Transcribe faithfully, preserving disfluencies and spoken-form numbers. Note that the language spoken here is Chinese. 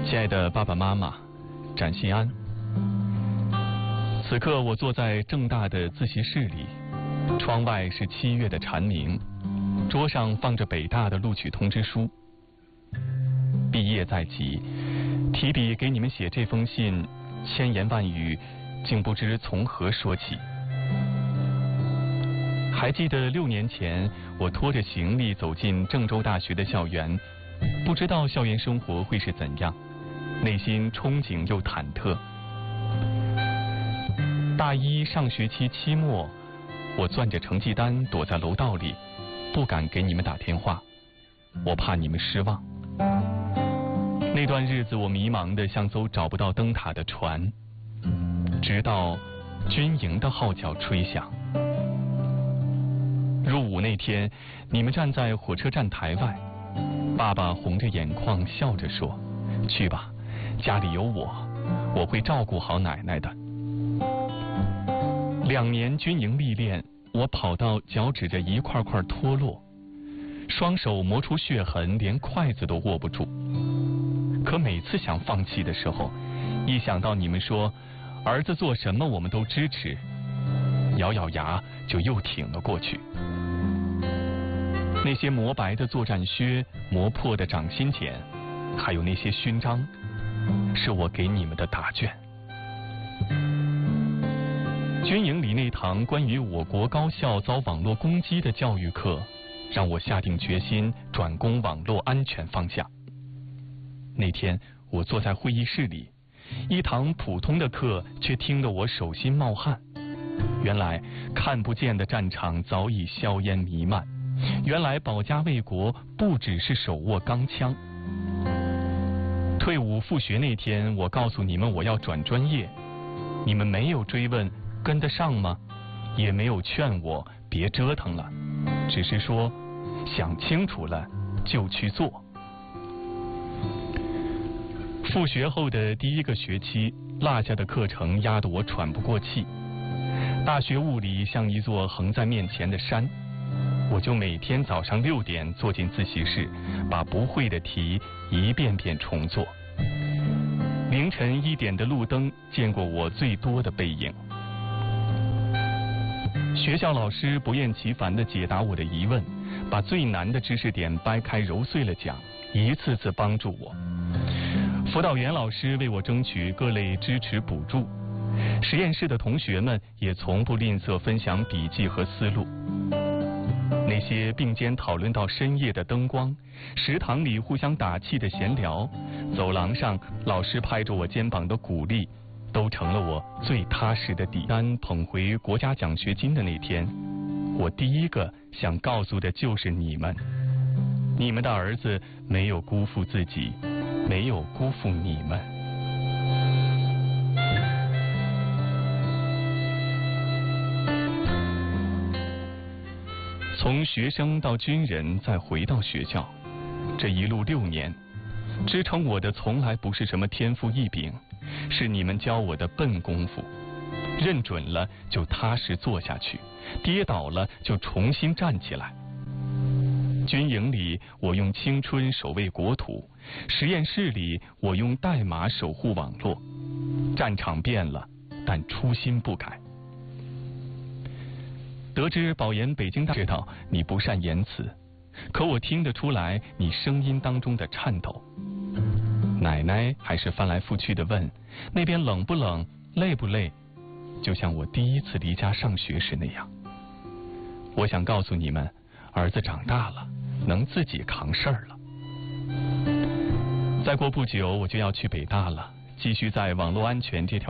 亲爱的爸爸妈妈，展信安。此刻我坐在正大的自习室里，窗外是七月的蝉鸣，桌上放着北大的录取通知书。毕业在即，提笔给你们写这封信，千言万语，竟不知从何说起。还记得六年前，我拖着行李走进郑州大学的校园，不知道校园生活会是怎样，内心憧憬又忐忑。大一上学期期末，我攥着成绩单躲在楼道里，不敢给你们打电话，我怕你们失望。那段日子我迷茫的像艘找不到灯塔的船，直到军营的号角吹响。入伍那天，你们站在火车站台外，爸爸红着眼眶笑着说：去吧，家里有我，我会照顾好奶奶的。两年军营历练，我跑到脚趾着一块块脱落，双手磨出血痕，连筷子都握不住。可每次想放弃的时候，一想到你们说儿子做什么我们都支持，咬咬牙就又挺了过去。那些磨白的作战靴，磨破的掌心茧，还有那些勋章，是我给你们的答卷。军营里那堂关于我国高校遭网络攻击的教育课，让我下定决心转攻网络安全方向。那天我坐在会议室里，一堂普通的课却听得我手心冒汗。原来看不见的战场早已硝烟弥漫，原来保家卫国不只是手握钢枪。退伍复学那天，我告诉你们我要转专业，你们没有追问跟得上吗？也没有劝我别折腾了，只是说想清楚了就去做。复学后的第一个学期，落下的课程压得我喘不过气。大学物理像一座横在面前的山，我就每天早上六点坐进自习室，把不会的题一遍遍重做。凌晨一点的路灯见过我最多的背影。学校老师不厌其烦地解答我的疑问，把最难的知识点掰开揉碎了讲，一次次帮助我。辅导员老师为我争取各类支持补助，实验室的同学们也从不吝啬分享笔记和思路。那些并肩讨论到深夜的灯光，食堂里互相打气的闲聊，走廊上老师拍着我肩膀的鼓励，都成了我最踏实的底。当捧回国家奖学金的那天，我第一个想告诉的就是你们，你们的儿子没有辜负自己，没有辜负你们。从学生到军人，再回到学校，这一路六年，支撑我的从来不是什么天赋异禀，是你们教我的笨功夫。认准了就踏实做下去，跌倒了就重新站起来。军营里我用青春守卫国土，实验室里我用代码守护网络。战场变了，但初心不改。得知保研北京大，知道你不善言辞，可我听得出来你声音当中的颤抖。奶奶还是翻来覆去的问，那边冷不冷，累不累，就像我第一次离家上学时那样。我想告诉你们，儿子长大了，能自己扛事儿了。再过不久我就要去北大了，继续在网络安全这条